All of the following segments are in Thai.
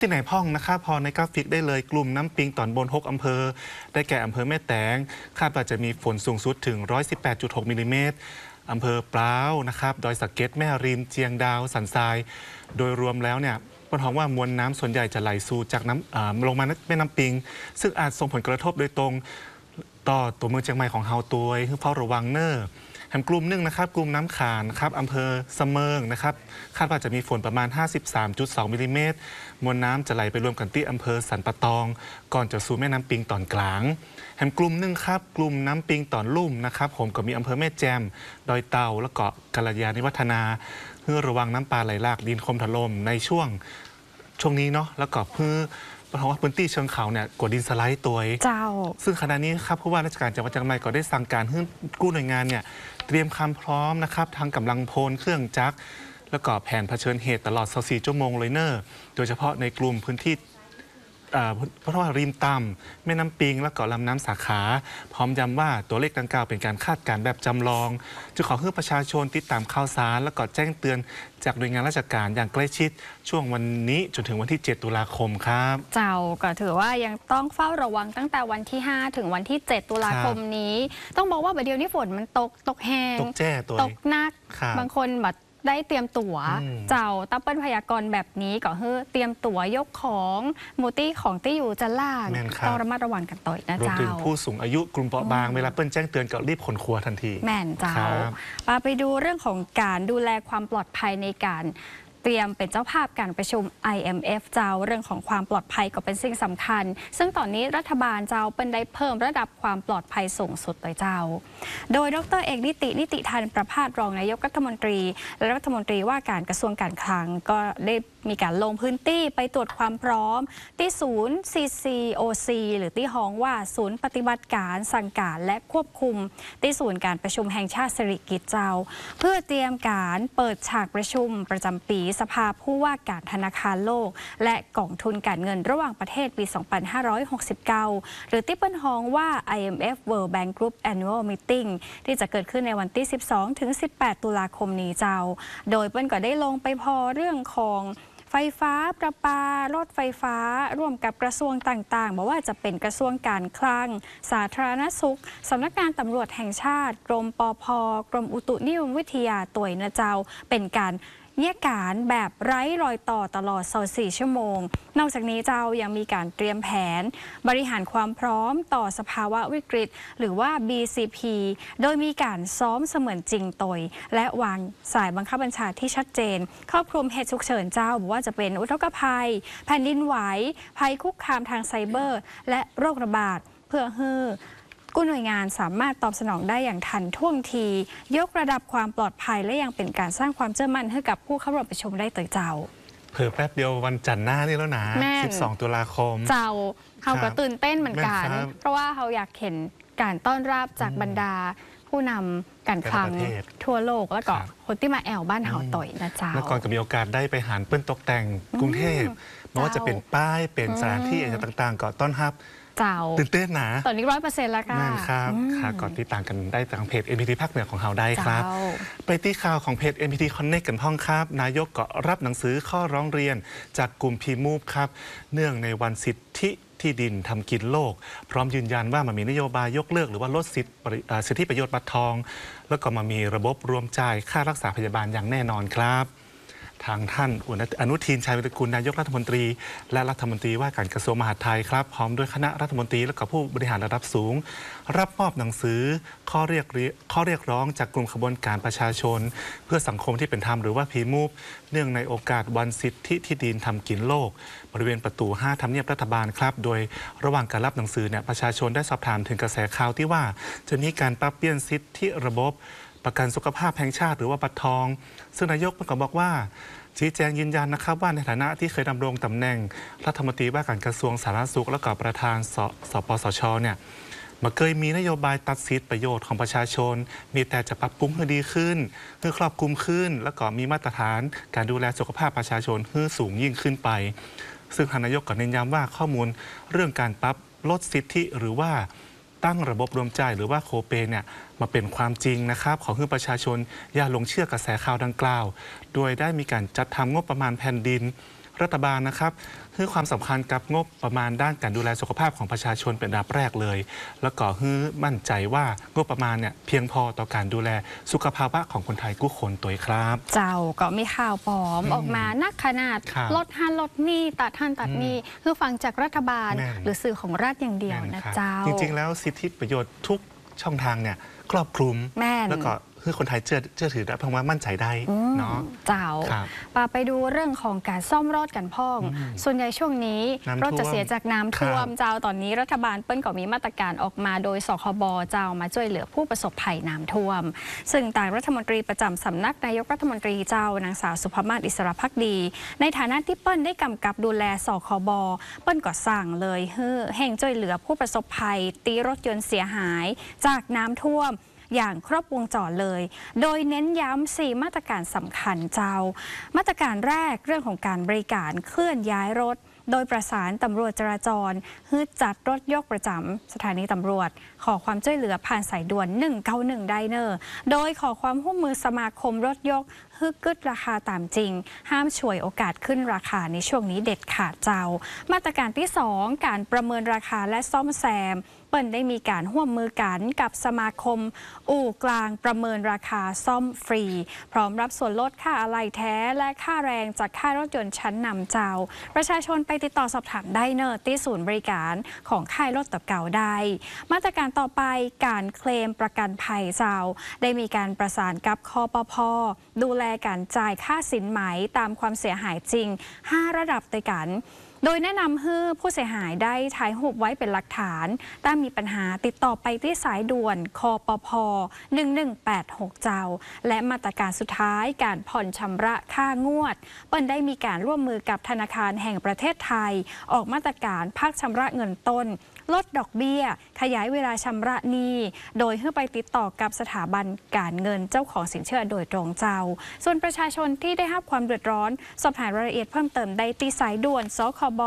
ที่ไหนพ่องนะครับพอในกราฟิกได้เลยกลุ่มน้ำปิงตอนบน6อำเภอได้แก่อำเภอแม่แตงคาดว่าจะมีฝนสูงสุดถึง 118.6 มิลลิเมตรอำเภอปร้าวนะครับดอยสะเก็ดแม่ริมเจียงดาวสันทรายโดยรวมแล้วเนี่ยปนท้องว่ามวลน้ำส่วนใหญ่จะไหลสู่จากน้ำลงมาแม่น้ำปิงซึ่งอาจส่งผลกระทบโดยตรงต่อตัวเมืองเชียงใหม่ของเฮาตัวให้เฝ้าระวังเนอแห่งกลุ่มหนึ่งนะครับกลุ่มน้ำขานครับอำเภอเสมิงนะครับคาดว่าจะมีฝนประมาณ 53.2 มิลลิเมตรมวลน้ำจะไหลไปรวมกันที่อำเภอสันปะตองก่อนจะสู่แม่น้ำปิงตอนกลางแห่งกลุ่มหนึ่งครับกลุ่มน้ำปิงตอนลุ่มนะครับผมก็มีอำเภอแม่แจ่มดอยเต่าและเกาะกัลยาณิวัฒนาเพื่อระวังน้ำป่าไหลหลากดินโคลนถล่มในช่วงนี้เนาะแล้วก็เพื่อเพราะว่าพื้นที่เชิงเขาเนี่ยกดดินสไลด์ตัวเจ้าซึ่งขณะนี้ครับผู้ว่าราชการจังหวัดเชียงใหม่ก็ได้สั่งการให้กู้หน่วยงานเนี่ยเตรียมความพร้อมนะครับทางกำลังพลเครื่องจักรแล้วก็แผนเผชิญเหตุตลอด24ชั่วโมงเลยเนอโดยเฉพาะในกลุ่มพื้นที่เพราะว่าริมต่ำแม่น้ำปิงและเกาะลำน้ำสาขาพร้อมย้ำว่าตัวเลขดังกล่าวเป็นการคาดการณ์แบบจำลองจะขอให้ประชาชนติดตามข่าวสารและก็แจ้งเตือนจากหน่วยงานราชการอย่างใกล้ชิดช่วงวันนี้จนถึงวันที่7ตุลาคมครับเจ้าก็ถือว่ายังต้องเฝ้าระวังตั้งแต่วันที่5ถึงวันที่7ตุลาคมนี้ต้องบอกว่าเดี๋ยวนี้ฝนมันตกแห้งตกแจ้ตัวตกหนักบางคนแบบได้เตรียมตั๋วเจ้าตับเปิ้ลพยากรณ์แบบนี้ก็คือเตรียมตั๋วยกของมูตี้ของที่อยู่จะล่างต้องระมัดระวังกันต่อยนะเจ้ารวมถึงผู้สูงอายุกลุ่มเปราะบางเวลาเปิ้ลแจ้งเตือนก็รีบขนครัวทันทีแม่นเจ้าไปดูเรื่องของการดูแลความปลอดภัยในการเตรียมเป็นเจ้าภาพการประชุม IMF เจ้าเรื่องของความปลอดภัยก็เป็นสิ่งสำคัญซึ่งตอนนี้รัฐบาลเจ้าเป็นได้เพิ่มระดับความปลอดภัยสูงสุดเลยเจ้าโดยดร.เอกนิติทันประภาสรองนายกรัฐมนตรีและรัฐมนตรีว่าการกระทรวงการคลังก็ได้มีการลงพื้นที่ไปตรวจความพร้อมที่ศูนย์ CCOC หรือที่ห้องว่าศูนย์ปฏิบัติการสั่งการและควบคุมที่ศูนย์การประชุมแห่งชาติสิริกิติ์เจ้าเพื่อเตรียมการเปิดฉากประชุมประจำปีสภาผู้ว่าการธนาคารโลกและกองทุนการเงินระหว่างประเทศปี 2569 หรือที่เป็นห้องว่า IMF World Bank Group Annual Meeting ที่จะเกิดขึ้นในวันที่ 12 ถึง 18 ตุลาคมนี้เจ้าโดยเปิ้ลก็ได้ลงไปพอเรื่องของไฟฟ้าประปารถไฟฟ้าร่วมกับกระทรวงต่างๆบอกว่าจะเป็นกระทรวงการคลังสาธารณสุขสำนักงานตำรวจแห่งชาติกรมปภ.กรมอุตุนิยมวิทยาตัวนะเจ้าเป็นการเยี่ยการแบบไร้รอยต่อตลอด24ชั่วโมงนอกจากนี้เจ้ายังมีการเตรียมแผนบริหารความพร้อมต่อสภาวะวิกฤตหรือว่า BCP โดยมีการซ้อมเสมือนจริงตยและวางสายบังคับบัญชาที่ชัดเจนครอบคลุมเหตุฉุกเฉินเจ้าบอกว่าจะเป็นอุทกภัยแผ่นดินไหวภัยคุกคามทางไซเบอร์และโรคระบาดเพื่อให้กู้หน่วยงานสามารถตอบสนองได้อย่างทันท่วงทียกระดับความปลอดภัยและยังเป็นการสร้างความเชื่อมั่นให้กับผู้เข้าร่วมประชุมได้ต่อเจ้าเผื่อแป๊บเดียววันจันทร์หน้านี่แล้วนะ12 ตุลาคมเจ้าเขาก็ตื่นเต้นเหมือนกันเพราะว่าเขาอยากเห็นการต้อนรับจากบรรดาผู้นำการคลังทั่วโลกแล้วก็คนที่มาแอวบ้านเฮาต่อยนะเจ้าแล้วก่อนก็มีโอกาสได้ไปหารเปิ้ลตกแต่งกรุงเทพไม่ว่าจะเป็นป้ายเป็นสถานที่อะไรต่างๆก็ต้อนรับตื่นเต้นนะตอนนี้100%แล้วค่ะนั่นครับค่ะก่อนติดตามกันได้ทางเพจ NPT ภาคเหนือของเราได้ครับไปที่ข่าวของเพจ NPT Connect กันพ้องครับนายกก็รับหนังสือข้อร้องเรียนจากกลุ่มพีมูฟครับเนื่องในวันสิทธิที่ดินทำกินโลกพร้อมยืนยันว่ามันมีนโยบายยกเลิกหรือว่าลดสิทธิประโยชน์บัตรทองแล้วก็มามีระบบรวมจ่ายค่ารักษาพยาบาลอย่างแน่นอนครับทางท่านอนุทินชาญวิรุฬกุลนายกรัฐมนตรีและรัฐมนตรีว่าการกระทรวงมหาดไทยครับพร้อมด้วยคณะรัฐมนตรีและก็ผู้บริหารระดับสูงรับมอบหนังสือข้อเรียกร้องจากกลุ่มขบวนการประชาชนเพื่อสังคมที่เป็นธรรมหรือว่าพีมูฟเนื่องในโอกาสวันสิทธิที่ดินทำกินโลกบริเวณประตู 5 ทำเนียบรัฐบาลครับโดยระหว่างการรับหนังสือเนี่ยประชาชนได้สอบถามถึงกระแสข่าวที่ว่าจะมีการปรับเปลี่ยนสิทธิระบบประกันสุขภาพแห่งชาติหรือว่าบัตรทองซึ่งนายกก็บอกว่าชี้แจงยืนยันนะครับว่าในฐานะที่เคยดำรงตำแหน่งรัฐมนตรีว่าการกระทรวงสาธารณสุขและก็ประธานสปสชเนี่ยมาเคยมีนโยบายตัดสิทธิประโยชน์ของประชาชนมีแต่จะปรับปรุงให้ดีขึ้นเพื่อครอบคลุมขึ้นแล้วก็มีมาตรฐานการดูแลสุขภาพประชาชนให้สูงยิ่งขึ้นไปซึ่งทางนายกก็เน้นย้ำว่าข้อมูลเรื่องการปรับลดสิทธิหรือว่าตั้งระบบรวมจ่ายหรือว่าโคเปเนี่ยมาเป็นความจริงนะครับขอให้ประชาชนอย่าหลงเชื่อกระแสข่าวดังกล่าวโดยได้มีการจัดทำงบประมาณแผ่นดินรัฐบาลนะครับให้ความสำคัญกับงบประมาณด้านการดูแลสุขภาพของประชาชนเป็นอันดับแรกเลยแล้วก็ให้มั่นใจว่างบประมาณเนี่ยเพียงพอต่อการดูแลสุขภาวะของคนไทยทุกคนตัวครับเจ้าก็มีข่าวปลอมออกมานักขนาดลดหันลดนี่ตัดหันตัดนี่คือฟังจากรัฐบาลหรือสื่อของรัฐอย่างเดียวนะเจ้าจริงๆแล้วสิทธิประโยชน์ทุกช่องทางเนี่ยครอบคลุมแล้วก็คือคนไทยเชื่อถือได้เพราะว่ามั่นใจได้เนาะเจ้าไปดูเรื่องของการซ่อมรถกันพ่องส่วนใหญ่ช่วงนี้รถจะเสียจากน้ำท่วมเจ้าตอนนี้รัฐบาลเปิ้ลก็มีมาตรการออกมาโดยสคบเจ้ามาช่วยเหลือผู้ประสบภัยน้ำท่วมซึ่งต่างรัฐมนตรีประจำสำนักนายกรัฐมนตรีเจ้านางสาวสุภมาศอิสระภักดีในฐานะที่เปิ้ลได้กำกับดูแลสคบเปิ้ลก็สั่งเลยแห่งช่วยเหลือผู้ประสบภัยตีรถยนต์เสียหายจากน้ำท่วมอย่างครบวงจรเลย โดยเน้นย้ำ4มาตรการสำคัญเจ้ามาตรการแรกเรื่องของการบริการเคลื่อนย้ายรถโดยประสานตำรวจจราจรให้จัดรถยกประจำสถานีตำรวจขอความช่วยเหลือผ่านสายด่วน191ได้เนอร์โดยขอความร่วมมือสมาคมรถยกฮึกกึดราคาตามจริงห้ามฉวยโอกาสขึ้นราคาในช่วงนี้เด็ดขาดเจ้ามาตรการที่2การประเมินราคาและซ่อมแซมเปิ้ลได้มีการร่วมมือกันกับสมาคมอู่กลางประเมินราคาซ่อมฟรีพร้อมรับส่วนลดค่าอะไหล่แท้และค่าแรงจากค่ารถยนต์ชั้นนำเจ้าประชาชนไปติดต่อสอบถามได้เนอที่ศูนย์บริการของค่ายรถตะเก่าได้มาตรการต่อไปการเคลมประกันภัยเจ้าได้มีการประสานกับคปภ.ดูแลการจ่ายค่าสินไหมตามความเสียหายจริง5ระดับด้วยกันโดยแนะนำให้ผู้เสียหายได้ถ่ายรูปไว้เป็นหลักฐานถ้ามีปัญหาติดต่อไปที่สายด่วนคปภ1186เจ้าและมาตรการสุดท้ายการผ่อนชำระค่างวดเปิ้ลได้มีการร่วมมือกับธนาคารแห่งประเทศไทยออกมาตรการพักชำระเงินต้นลดดอกเบี้ยขยายเวลาชำระหนี้โดยให้ไปติดต่อกับสถาบันการเงินเจ้าของสินเชื่อโดยตรงเจ้าส่วนประชาชนที่ได้รับความเดือดร้อนสอบถามรายละเอียดเพิ่มเติมได้ที่สายด่วนสคบ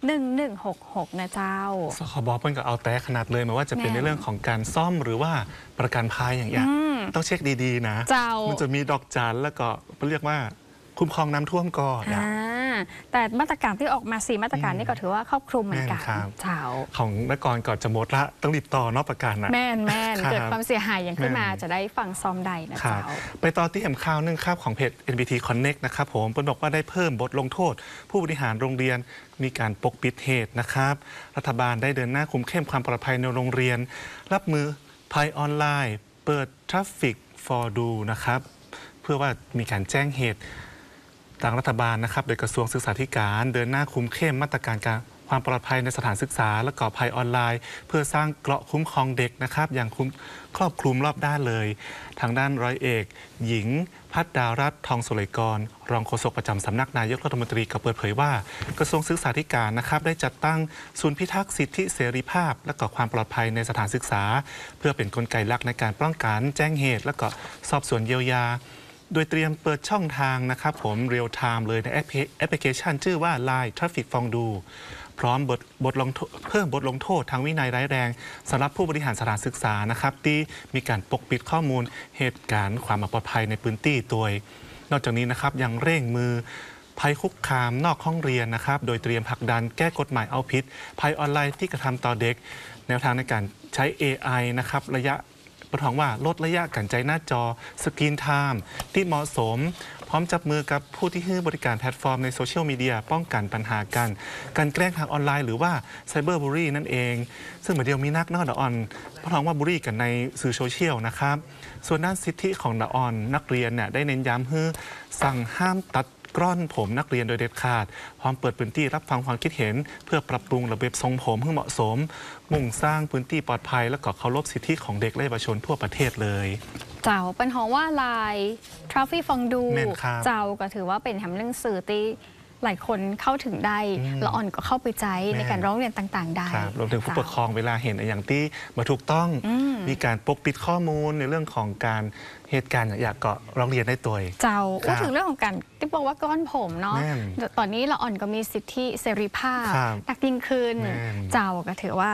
1166นะเจ้าสคบเพิ่นก็เอาแต่ขนาดเลยไม่ว่าจะเป็นในเรื่องของการซ่อมหรือว่าประกันภัยอย่างต้องเช็คดีๆนะมันจะมีดอกจันแล้วก็เรียกว่าคุ้มครองน้ำท่วมก่อนแต่มาตรการที่ออกมา4มาตรการนี่ก็ถือว่าครอบคลุมเหมือนกันของนกรก่อนจะหมดละต้องติดต่อนอกประกันนะแม่นเกิดความเสียหายอย่างขึ้นมาจะได้ฟังซ่อมใดนะเจ้าไปต่อที่แหมข่าวนึงครับของเพจ NBT Connect นะครับผมเพิ่นบอกว่าได้เพิ่มบทลงโทษผู้บริหารโรงเรียนมีการปกปิดเหตุนะครับรัฐบาลได้เดินหน้าคุมเข้มความปลอดภัยในโรงเรียนรับมือภัยออนไลน์เปิด Traffic for Do นะครับเพื่อว่ามีการแจ้งเหตุทางรัฐบาลนะครับโดยกระทรวงศึกษาธิการเดินหน้าคุมเข้มมาตรการความปลอดภัยในสถานศึกษาและก่อภัยออนไลน์เพื่อสร้างเกราะคุ้มครองเด็กนะครับอย่างครอบคลุมรอบด้านเลยทางด้านร้อยเอกหญิงพัฒดารัตน์ทองสุไลกรรองโฆษกประจำสำนักนายกรัฐมนตรีก็เปิดเผยว่ากระทรวงศึกษาธิการนะครับได้จัดตั้งศูนย์พิทักษ์สิทธิเสรีภาพและก็ความปลอดภัยในสถานศึกษาเพื่อเป็นกลไกหลักในการป้องกันแจ้งเหตุและก็สอบสวนเยียวยาโดยเตรียมเปิดช่องทางนะครับผมเรียลไทม์เลยในแอปพลิเคชันชื่อว่า Line Traffic for Do พร้อมเพิ่มบทลงโทษทางวินัยร้ายแรงสำหรับผู้บริหารสถานศึกษานะครับที่มีการปกปิดข้อมูลเหตุการณ์ความปลอดภัยในพื้นที่ตัวนอกจากนี้นะครับยังเร่งมือภัยคุกคามนอกห้องเรียนนะครับโดยเตรียมผลักดันแก้กฎหมายเอาผิดภัยออนไลน์ที่กระทำต่อเด็กแนวทางในการใช้ AI นะครับประท้วงว่าลดระยะการใช้หน้าจอสกรีนไทม์ที่เหมาะสมพร้อมจับมือกับผู้ที่ให้บริการแพลตฟอร์มในโซเชียลมีเดียป้องกันปัญหาการแกล้งทางออนไลน์หรือว่าไซเบอร์บูลลี่นั่นเองซึ่งเมื่อเดียวมีนักนอกดออนประท้วงว่าบูลลี่กันในสื่อโซเชียลนะครับส่วนด้านสิทธิของดออนนักเรียนเนี่ยได้เน้นย้ำให้สั่งห้ามตัดกล้อนผมนักเรียนโดยเด็ดขาดพร้อมเปิดพื้นที่รับฟังความคิดเห็นเพื่อปรับปรุงระเบียบทรงผมให้เหมาะสมมุ่งสร้างพื้นที่ปลอดภัยและก็เคารพสิทธิของเด็กและเยาวชนทั่วประเทศเลยเจ้าเป็นหอว่าลาย Traffic for Do เจ้าก็ถือว่าเป็นแหมหนังสือที่หลายคนเข้าถึงได้ละอ่อนก็เข้าไปใจในการร้องเรียนต่างๆได้รวมถึงผู้ปกครองเวลาเห็นอย่างที่มาถูกต้องมีการปกปิดข้อมูลในเรื่องของการเหตุการณ์อยากก็ร้องเรียนได้ตัวเจ้าพูดถึงเรื่องของการที่บอกว่าก้อนผมเนาะตอนนี้ละอ่อนก็มีสิทธิเสรีภาพตักยิ่งขึ้นเจ้าก็ถือว่า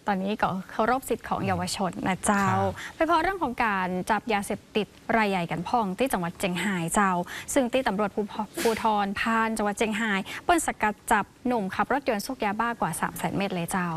ตอนนี้ก็เคารพสิทธิ์ของเยาวชนนะเจ้าไปเพราะเรื่องของการจับยาเสพติดรายใหญ่กันพ่องที่จังหวัดเจียงไฮ้เจ้าซึ่งที่ตำรวจภูธรพานจังหวัดเจียงไฮ้เปิ้ลสกัดจับหนุ่มขับรถยนต์ซุกยาบ้ากว่า 300,000 เม็ดเลยเจ้า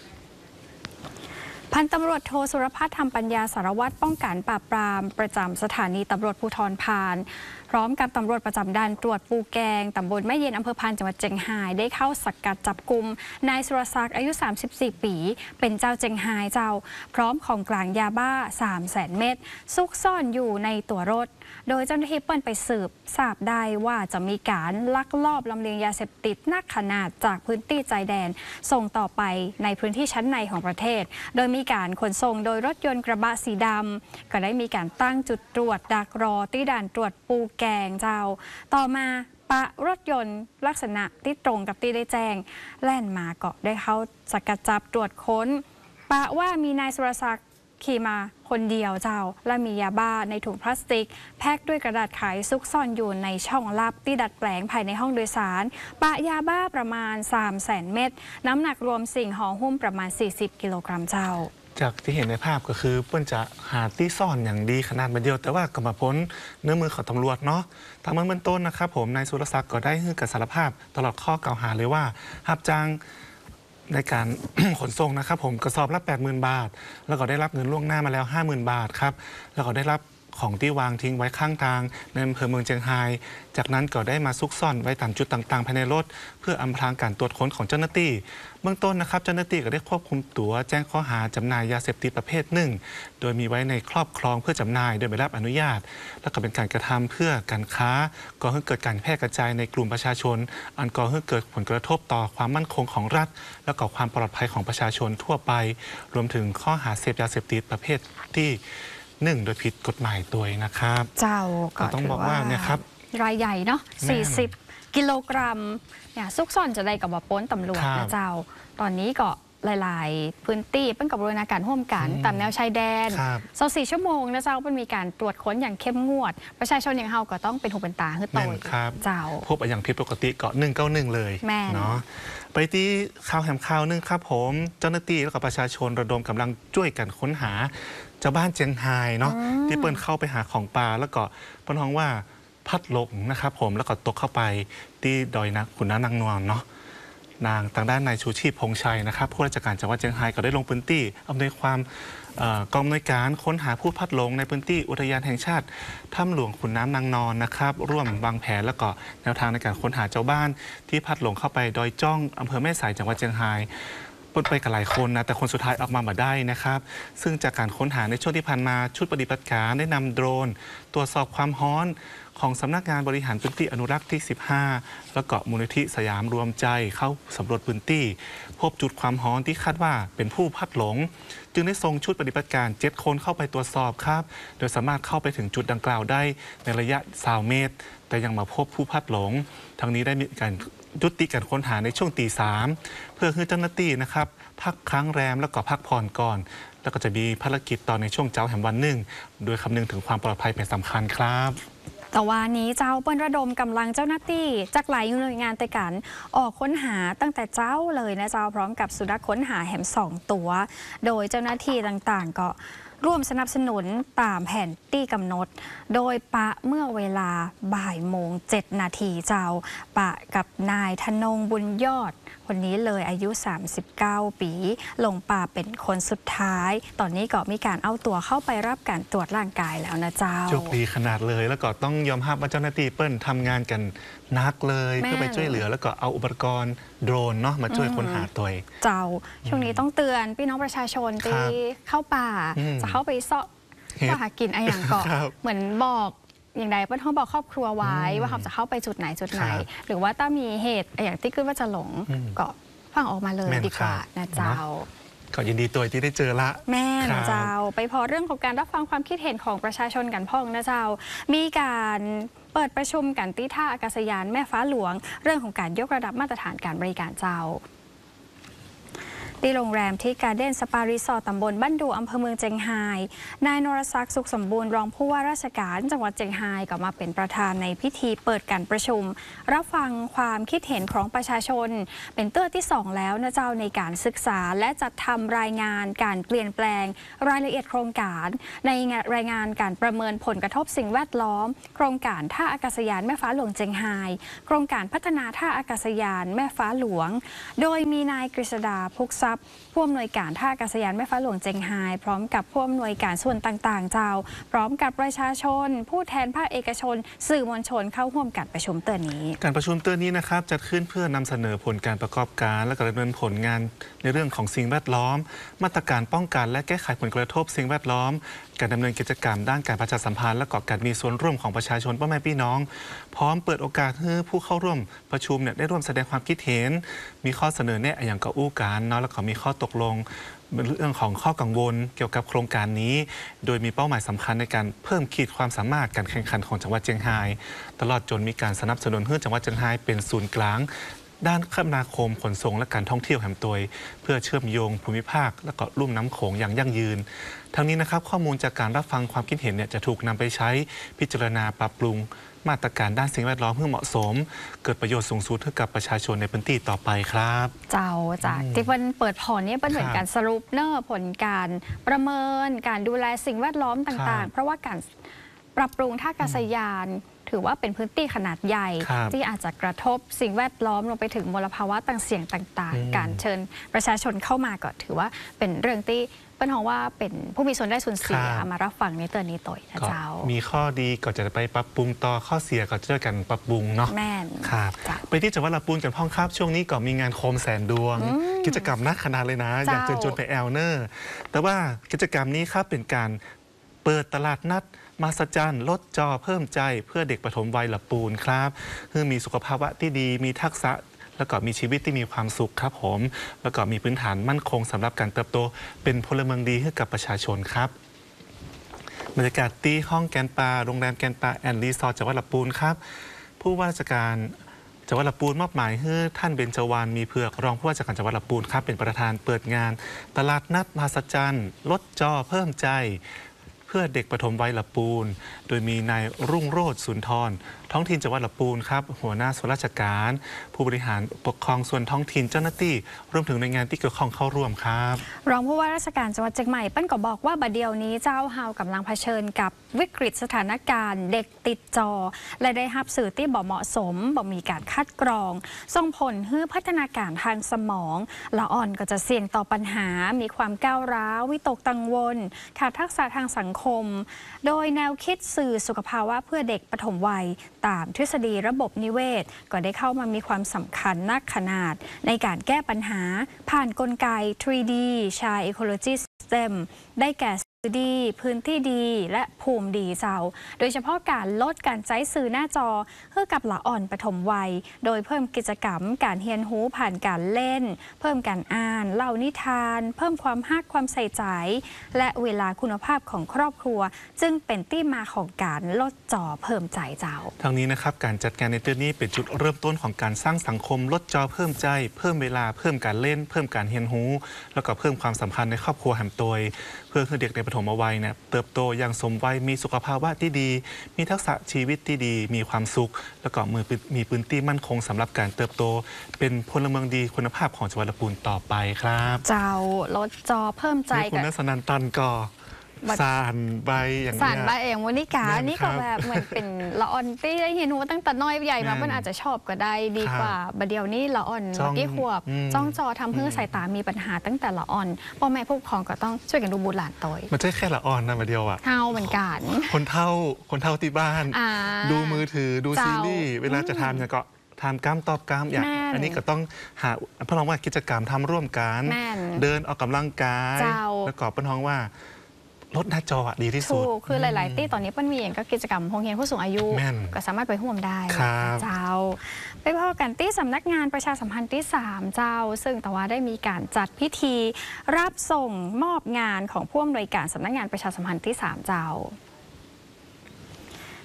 พันตำรวจโทสุรพัฒน์ธรรมปัญญาสารวัตรป้องกันปราบปรามประจำสถานีตำรวจภูธรพานพร้อมกับตำรวจประจำด่านตรวจปูแกงตำบลแม่เย็นอำเภอพานจังหวัดเจียงไฮ้ได้เข้าสกัดจับกุมนายสุรศักดิ์อายุ 34 ปีเป็นเจ้าเจียงไฮ้เจ้าพร้อมของกลางยาบ้า 300,000 เม็ดซุกซ่อนอยู่ในตัวรถโดยเจ้าหน้าที่เปิ้ลไปสืบทราบได้ว่าจะมีการลักลอบลำเลียงยาเสพติดหนักขนาดจากพื้นที่ชายแดนส่งต่อไปในพื้นที่ชั้นในของประเทศโดยมีการขนส่งโดยรถยนต์กระบะสีดำก็ได้มีการตั้งจุดตรวจดักรอที่ด่านตรวจปูแกงเจ้าต่อมาปะรถยนต์ลักษณะที่ตรงกับที่ได้แจ้งแล่นมาก็ได้เข้าสกัดจับตรวจค้นปะว่ามีนายสุรศักดิ์ขี่มาคนเดียวเจ้าและมียาบ้าในถุงพลาสติกแพ็คด้วยกระดาษไขซุกซ่อนอยู่ในช่องลับที่ดัดแปลงภายในห้องโดยสารปะยาบ้าประมาณ 300,000 เม็ดน้ำหนักรวมสิ่งห่อหุ้มประมาณ 40 กิโลกรัมเจ้าจากที่เห็นในภาพก็คือเปิ้ลจะหาที่ซ่อนอย่างดีขนาดมาเดียวแต่ว่าก็มาพ้นเนื้อมือของตำรวจเนาะทางเบื้องต้นนะครับผมนายสุรศักดิ์ก็ได้ให้การสารภาพตลอดข้อกล่าวหาเลยว่ารับจ้างในการ ขนส่งนะครับผมกระสอบละ 80,000 บาทแล้วก็ได้รับเงินล่วงหน้ามาแล้ว 50,000 บาทครับแล้วก็ได้รับของที่วางทิ้งไว้ข้างทางในอำเภอเมืองเจียงไฮ้จากนั้นก็ได้มาซุกซ่อนไว้ตามจุดต่างๆภายในรถเพื่ออำพรางการตรวจค้นของเจ้าหน้าที่เบื้องต้นนะครับเจ้าหน้าที่ก็ได้ควบคุมตัวแจ้งข้อหาจำหน่ายยาเสพติดประเภทหนึ่งโดยมีไว้ในครอบครองเพื่อจำหน่ายโดยไม่รับอนุญาตและก็เป็นการกระทำเพื่อการค้าก่อให้เกิดการแพร่กระจายในกลุ่มประชาชนอันก่อให้เกิดผลกระทบต่อความมั่นคงของรัฐและก็ความปลอดภัยของประชาชนทั่วไปรวมถึงข้อหาเสพยาเสพติดประเภทที่โดยผิดกฎหมายตัวนะครับเจ้าก็ต้องบอกว่าเนี่ยครับรายใหญ่เนาะ40 กิโลกรัมเนี่ยซุกซ่อนจะได้กับว่าป้นตำรวจนะเจ้าตอนนี้ก็หลายๆพื้นที่เป็นกับบูรณาการร่วมกันตามแนวชายแดน24 ชั่วโมงนะเจ้าเป็นมีการตรวจค้นอย่างเข้มงวดประชาชนอย่างเฮาก็ต้องเป็นหูเป็นตาให้โตเจ้าพบอย่างผิดปกติก็191เลยเนาะไปที่ข่าวแหมข่าวนึงครับผมเจ้าหน้าที่และก็ประชาชนระดมกำลังช่วยกันค้นหาชาวบ้านเจียงไฮ้เนาะที่เปิ้ลเข้าไปหาของป่าแล้วก็เปิ้ลฮ้องว่าพัดหลงนะครับผมแล้วก็ตกเข้าไปที่ดอยขุนน้ำนางนวลเนาะนางทางด้านนายชูชีพพงชัยนะครับผู้ราชการจังหวัดเจียงไฮ้ก็ได้ลงพื้นที่อำนวยความกองอำนวยการค้นหาผู้พัดหลงในพื้นที่อุทยานแห่งชาติถ้ำหลวงขุนน้ำนางนอนนะครับร่วมวางแผนแล้วก็แนวทางในการค้นหาเจ้าบ้านที่พัดหลงเข้าไปดอยจ้องอำเภอแม่สายจังหวัดเจียงไฮ้ปนไปกับหลายคนนะแต่คนสุดท้ายออกมาได้นะครับซึ่งจากการค้นหาในช่วงที่ผ่านมาชุดปฏิบัติการได้นำโดรนตรวจสอบความร้อนของสำนักงานบริหารพื้นที่อนุรักษ์ที่ 15 แล้วก็มูลนิธิสยามรวมใจเข้าสำรวจพื้นที่พบจุดความร้อนที่คาดว่าเป็นผู้พัดหลงจึงได้ส่งชุดปฏิบัติการ7 คนเข้าไปตรวจสอบครับโดยสามารถเข้าไปถึงจุดดังกล่าวได้ในระยะ20 เมตรแต่ยังมาพบผู้พัดหลงทั้งนี้ได้มีการยุติการค้นหาในช่วงตี 3เพื่อให้เจ้าหน้าที่นะครับพักค้างแรมแล้วก็พักผ่อนก่อนแล้วก็จะมีภารกิจต่อในช่วงเช้าแห่งวันหนึ่งโดยคำนึงถึงความปลอดภัยเป็นสำคัญครับแต่วันนี้เจ้าเปิ้ลระดมกำลังเจ้าหน้าที่จากหลายหน่วยงานแต่กันออกค้นหาตั้งแต่เจ้าเลยนะเจ้าพร้อมกับสุนัขค้นหาแหม2 ตัวโดยเจ้าหน้าที่ต่างๆก็ร่วมสนับสนุนตามแผนที่กำหนดโดยปะเมื่อเวลาบ่ายโมง7 นาทีเจ้าปะกับนายธนงบุญยอดคนนี้เลยอายุ39 ปีลงป่าเป็นคนสุดท้ายตอนนี้ก็มีการเอาตัวเข้าไปรับการตรวจร่างกายแล้วนะเจ้าโชคดีขนาดเลยแล้วก็ต้องยอมรับว่าเจ้าหน้าที่เปิ้ลทำงานกันนักเลยเพื่อไปช่วยเหลือแล้วก็เอาอุปกรณ์โดรนเนาะมาช่วยค้นหาตัวเจ้าช่วงนี้ต้องเตือนพี่น้องประชาชนที่เข้าป่าจะเข้าไปเสาะหากินอะไรอย่างก็เหมือนบอกอย่างใดเปิ้ลเขาบอกครอบครัวไว้ว่าเขาจะเข้าไปจุดไหนหรือว่าถ้ามีเหตุอย่างที่ขึ้นว่าจะหลงก็ฟังออกมาเลยดีกว่านะเจ้าก็ยินดีตัวที่ได้เจอละแม่นะเจ้าไปพอเรื่องของการรับฟังความคิดเห็นของประชาชนกันพ่องนะเจ้ามีการเปิดประชุมกันที่ท่าอากาศยานแม่ฟ้าหลวงเรื่องของการยกระดับมาตรฐานการบริการเจ้าที่โรงแรมที่การ์เด้นสปารีสอร์ทตำบลบ้านดูอำเภอเมืองเจียงไฮ้นายนรศักดิ์สุขสมบูรณ์รองผู้ว่าราชการจังหวัดเจียงไฮ้ก็มาเป็นประธานในพิธีเปิดการประชุมรับฟังความคิดเห็นของประชาชนเป็นเตื้อที่2แล้วนะเจ้าในการศึกษาและจัดทำรายงานการเปลี่ยนแปลงรายละเอียดโครงการในรายงานการประเมินผลกระทบสิ่งแวดล้อมโครงการท่าอากาศยานแม่ฟ้าหลวงเจียงไฮ้โครงการพัฒนาท่าอากาศยานแม่ฟ้าหลวงโดยมีนายกฤษดาพุกทรัพย์ผู้อำนวยการท่าอากาศยานแม่ฟ้าหลวงเจียงไฮ้พร้อมกับผู้อำนวยการส่วนต่างๆเจ้าพร้อมกับประชาชนผู้แทนภาคเอกชนสื่อมวลชนเข้าร่วมการประชุมเตือนนี้การประชุมเตือนนี้นะครับจัดขึ้นเพื่อนำเสนอผลการประกอบการและดำเนินผลงานในเรื่องของสิ่งแวดล้อมมาตรการป้องกันและแก้ไขผลกระทบสิ่งแวดล้อมการดำเนินกิจกรรมด้านการประชาสัมพันธ์และการมีส่วนร่วมของประชาชนพ่อแม่พี่น้องพร้อมเปิดโอกาสให้ผู้เข้าร่วมประชุมได้ร่วมแสดงความคิดเห็นมีข้อเสนอแนะอย่างอู้การเนาะแล้วก็มีข้อตกลงเรื่องของข้อกังวลเกี่ยวกับโครงการนี้โดยมีเป้าหมายสำคัญในการเพิ่มขีดความสามารถการแข่งขันของจังหวัดเชียงรายตลอดจนมีการสนับสนุนให้จังหวัดเชียงรายเป็นศูนย์กลางด้านคมนาคมขนส่งและการท่องเที่ยวแห่งตัวเพื่อเชื่อมโยงภูมิภาคและก็ลุ่มน้ำโขงอย่างยั่งยืนทั้งนี้นะครับข้อมูลจากการรับฟังความคิดเห็นจะถูกนำไปใช้พิจารณาปรับปรุงมาตรการด้านสิ่งแวดล้อมเพื่อเหมาะสมเกิดประโยชน์สูงสุดให้กับประชาชนในพื้นที่ต่อไปครับเจ้าจากที่เป็นเปิดพอนี้เป็นเหมือนการสรุปเนอร์ผลการประเมินการดูแลสิ่งแวดล้อมต่างๆเพราะว่าการปรับปรุงท่าอากาศยานถือว่าเป็นพื้นที่ขนาดใหญ่ที่อาจจะกระทบสิ่งแวดล้อมลงไปถึงมลภาวะต่างเสี่ยงต่างๆการเชิญประชาชนเข้ามาก็ถือว่าเป็นเรื่องที่เป็นเพราะว่าเป็นผู้มีส่วนได้ส่วนเสียมารับฟังในเตือนนี้ต่อยนะเจ้ามีข้อดีก็จะไปปรับปรุงต่อข้อเสียก็จะช่วยกันปรับปรุงเนาะแม่นครับไปที่จังหวัดลำพูนกันพ่องครับช่วงนี้ก็มีงานโคมแสนดวงกิจกรรมนักขนาดเลยนะอยากเชิญชวนไปแอลเนอร์แต่ว่ากิจกรรมนี้ครับเป็นการเปิดตลาดนัดมหัศจรรย์ลดจอเพิ่มใจเพื่อเด็กปฐมวัยลำพูนครับเพื่อมีสุขภาวะที่ดีมีทักษะแล้วก็มีชีวิตที่มีความสุขครับผมแล้วก็มีพื้นฐานมั่นคงสำหรับการเติบโตเป็นพลเมืองดีให้กับประชาชนครับบรรยากาศที่ห้องแกนปลาโรงแรมแกนปลาแอนด์รีสอร์ทจังหวัดลำพูนครับผู้ว่าราชการจังหวัดลำพูนมอบหมายให้ท่านเบญจวรรณมีเผือกรองผู้ว่าราชการจังหวัดลำพูนครับเป็นประธานเปิดงานตลาดนัดมหัศจรรย์ลดจอเพิ่มใจเพื่อเด็กปฐมวัยลำพูนโดยมีนายรุ่งโรจน์สุนทรท้องถิ่นจังหวัดลำพูนครับหัวหน้าส่วนราชการผู้บริหารปกครองส่วนท้องถิ่นเจ้าหน้าที่รวมถึงหน่วยงานที่เกี่ยวข้องเข้าร่วมครับรองผู้ว่าราชการจังหวัดเชียงใหม่เปิ้ลก็บอกว่าบัดเดียวนี้เจ้าเฮากำลังเผชิญกับวิกฤตสถานการณ์เด็กติดจอและได้รับสื่อที่บ่เหมาะสมบ่มีการคัดกรองส่งผลให้พัฒนาการทางสมองละอ่อนก็จะเสี่ยงต่อปัญหามีความก้าวร้าววิตกกังวลขาดทักษะทางสังคมโดยแนวคิดสื่อสุขภาวะเพื่อเด็กปฐมวัยตามทฤษฎีระบบนิเวศก็ได้เข้ามามีความสำคัญนักขนาดในการแก้ปัญหาผ่านกลไก 3D Child Ecology System ได้แก่ดีพื้นที่ดีและภูมิดีเจ้าโดยเฉพาะการลดการใช้สื่อหน้าจอเพื่อกับละอ่อนปฐมวัยโดยเพิ่มกิจกรรมการเรียนรู้ผ่านการเล่นเพิ่มการอ่านเล่านิทานเพิ่มความฮักความใส่ใจและเวลาคุณภาพของครอบครัวจึงเป็นที่มาของการลดจอเพิ่มใจเจ้าทางนี้นะครับการจัดงานในเดือนนี้เป็นจุดเริ่มต้นของการสร้างสังคมลดจอเพิ่มใจเพิ่มเวลาเพิ่มการเล่นเพิ่มการเรียนรู้แล้วก็เพิ่มความสัมพันธ์ในครอบครัวแห่งตัวเพื่อให้เด็กในปฐมวัยเนี่ยเติบโตอย่างสมวัยมีสุขภาวะที่ดีมีทักษะชีวิตที่ดีมีความสุขแล้วก็มีพื้นที่มั่นคงสำหรับการเติบโตเป็นพลเมืองดีคุณภาพของจังหวัดลำพูนต่อไปครับเจ้าลดจอเพิ่มใจคุณนัสนันตันก็สานใบอย่างนี้สานใบเองวันนี้กาอันนี้ก็แบบเหมือนเป็นละอ่อนที่ได้เห็นว่าตั้งแต่น้อยใหญ่มาเพื่อนอาจจะชอบก็ได้ดีกว่าบัดเดียวนี้ละอ่อนกี่ขวบจ้องจอทำให้สายตามีปัญหาตั้งแต่ละอ่อนพ่อแม่ผู้ปกครองก็ต้องช่วยกันดูบุตรหลานโตยมันใช่แค่ละอ่อนนะบัดเดียวอ่ะเท่าเหมือนกันคนเท่าที่บ้านดูมือถือดูซีรีส์เวลาจะทานเนี่ยก็ทานกล้ามตอบกล้ามอย่างอันนี้ก็ต้องหาพน้องว่ากิจกรรมทำร่วมกันเดินออกกำลังกายแล้วก็พน้องว่าลดหน้าจอดีที่สุดคือหลายๆที่ตอนนี้มันมีอย่างก็กิจกรรมโรงเรียนผู้สูงอายุก็สามารถไปร่วมได้เจ้าไปพอกันที่สำนักงานประชาสัมพันธ์ที่3เจ้าซึ่งแต่ว่าได้มีการจัดพิธีรับส่งมอบงานของผู้อำนวยการสำนักงานประชาสัมพันธ์ที่3เจ้า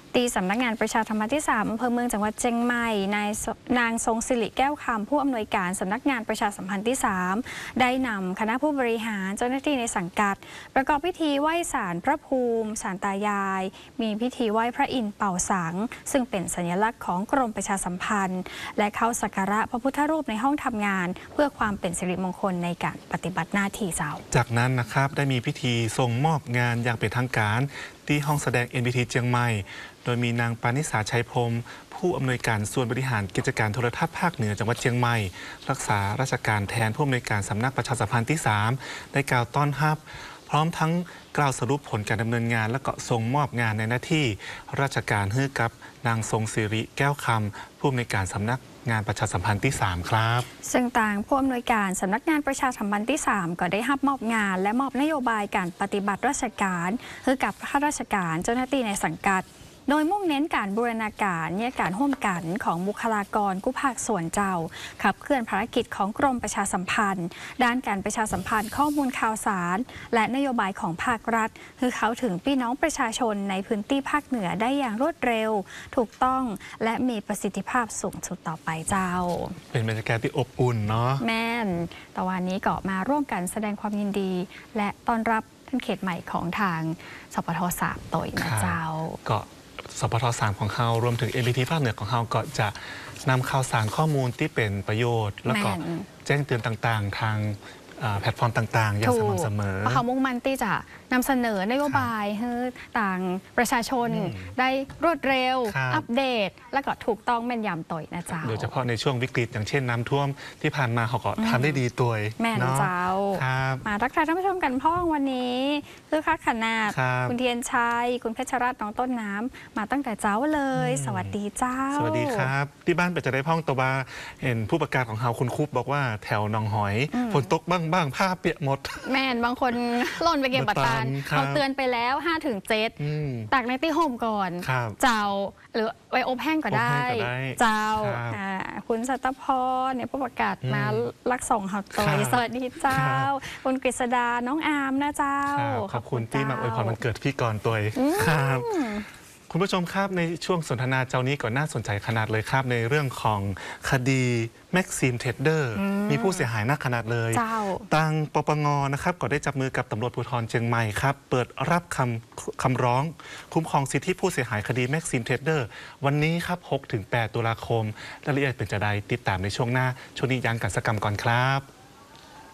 ตีสำนักงานประชาธรรมที่ 3อำเภอเมืองจังหวัดเชียงใหม่นางทรงศิริแก้วคำผู้อำนวยการสำนักงานประชาสัมพันธ์ที่ 3ได้นำคณะผู้บริหารเจ้าหน้าที่ในสังกัดประกอบพิธีไหว้ศาลพระภูมิศาลตายาย มีพิธีไหว้พระอินทร์เป่าสังซึ่งเป็นสัญลักษณ์ของกรมประชาสัมพันธ์และเข้าสักการะพระพุทธรูปในห้องทำงานเพื่อความเป็นสิริมงคลในการปฏิบัติหน้าที่เจ้าจากนั้นนะครับได้มีพิธีส่งมอบงานอย่างเป็นทางการที่ห้องแสดง NBT เชียงใหม่โดยมีนางปานิสาชัยพรมผู้อำนวยการส่วนบริหารกิจการโทรทัศน์ภาคเหนือจังหวัดเชียงใหม่รักษาราชการแทนผู้อำนวยการสำนักประชาสัมพันธ์ที่ 3ได้กล่าวต้อนรับพร้อมทั้งกล่าวสรุปผลการดำเนินงานและก็ส่งมอบงานในหน้าที่ราชการให้กับนางทรงศิริแก้วคำผู้อำนวยการสำนักงานประชาสัมพันธ์ที่ 3ครับซึ่งต่างผู้อำนวยการสำนักงานประชาสัมพันธ์ที่ 3ก็ได้รับมอบงานและมอบนโยบายการปฏิบัติราชการให้กับข้าราชการเจ้าหน้าที่ในสังกัดโดยมุ่งเน้นการบูรณาการเนี่ยการร่วมกันของบุคลากรกู้ภาคส่วนเจ้าขับเคลื่อนภารกิจของกรมประชาสัมพันธ์ด้านการประชาสัมพันธ์ข้อมูลข่าวสารและนโยบายของภาครัฐคือเขาถึงพี่น้องประชาชนในพื้นที่ภาคเหนือได้อย่างรวดเร็วถูกต้องและมีประสิทธิภาพสูงสุดต่อไปเจ้าเป็นบรรยากาศที่อบอุ่นเนาะแม่นแต่วันนี้ก็มาร่วมกันแสดงความยินดีและต้อนรับท่านเขตใหม่ของทางสปท.3ตัวนะเจ้าก็สปท.3ของเขารวมถึง NBT ภาคเหนือของเขาก็จะนำข่าวสารข้อมูลที่เป็นประโยชน์แล้วก็แจ้งเตือนต่างๆทางแพลตฟอร์มต่างๆอย่างสม่ำเสมอเพราะเขามุ่งมั่นที่จะนำเสนอนโยบายให้ต่างประชาชนได้รวดเร็วอัปเดตและก็ถูกต้องแม่นยำต่อยนะเจ้าโดยเฉพาะในช่วงวิกฤตอย่างเช่นน้ำท่วมที่ผ่านมาเขาก็ทำได้ดีตัวแม่นเจ้ามาทักทายท่านผู้ชมกันพ่องวันนี้คือคักขนาดคุณเทียนชัยคุณเพชรรัตน์น้องต้นน้ำมาตั้งแต่เจ้าเลยสวัสดีเจ้าสวัสดีครับที่บ้านเป็นจะได้พ่องตัวบาเห็นผู้ประกาศของเราคุณคุปบอกว่าแถวหนองหอยฝนตกบ้างผ้าเปียกหมดแม่นบางคนหล่นไปเก็บบัตรตันเขาเตือนไปแล้ว 5-7 ตากในที่ห่มก่อนเจ้าหรือไว้อบแห้งก็ได้เจ้าคุณสัตพรเนี่ยผู้ประกาศมารักส่งเขาตัวสวัสดีเจ้าคุณกฤษดาน้องอามนะเจ้าขอบคุณที่มาอวยพรวันเกิดพี่กรตัวครับคุณผู้ชมครับในช่วงสนทนาเจ้านี้ก็น่าสนใจขนาดเลยครับในเรื่องของคดีแม็กซิมเทรดเดอร์มีผู้เสียหายนักขนาดเลยทางปปงนะครับก็ได้จับมือกับตำรวจภูธรเชียงใหม่ครับเปิดรับคำร้องคุ้มครองสิทธิผู้เสียหายคดีแม็กซิมเทรดเดอร์วันนี้ครับ 6-8 ตุลาคมรายละเอียดเป็นจะใดติดตามในช่วงหน้าช่วงนี้ยังกันสักกรรมก่อนครับ